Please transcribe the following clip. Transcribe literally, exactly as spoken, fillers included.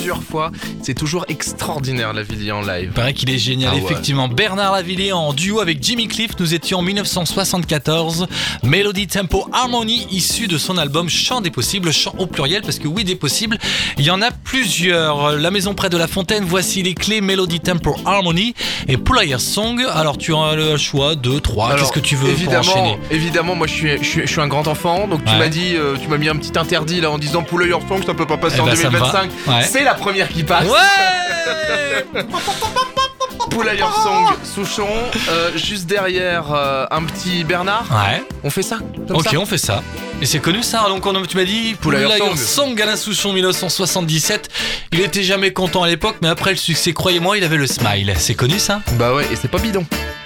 plusieurs fois. C'est toujours extraordinaire, Lavilliers en live. Il paraît qu'il est génial, Ah ouais. effectivement. Bernard Lavilliers en duo avec Jimmy Cliff. Nous étions en dix-neuf cent soixante-quatorze. Melody Tempo Harmony, issu de son album Chant des possibles, chant au pluriel, parce que oui, des possibles, il y en a plusieurs. La maison près de la fontaine, voici les clés, Melody Tempo Harmony et Players Song. Alors tu as le choix, deux, trois, Alors, qu'est-ce que tu veux pour évidemment, enchaîner? évidemment, moi je suis, je suis, je suis un grand enfant, donc tu Ouais. m'as dit, euh, tu m'as mis un petit interdit là en disant Pull Your Song, ça peut pas passer Eh en ben, ça me va. deux mille vingt-cinq. Ouais. C'est la première qui passe. Ouais. Pull Your Song, Souchon. Euh, juste derrière, euh, un petit Bernard. Ouais. On fait ça comme Ok, ça on fait ça. Et c'est connu ça, donc on, tu m'as dit Pull Your Your Song. Song, Alain Souchon, dix-neuf cent soixante-dix-sept. Il était jamais content à l'époque, mais après le succès, croyez-moi, il avait le smile. C'est connu ça? Bah ouais, et c'est pas bidon.